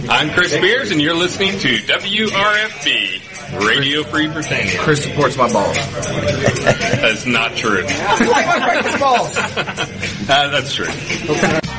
I'm Chris Spears, and you're listening to WRFB, Radio Free Britannia. Chris supports my balls. That's not true. I like my breakfast balls. That's true.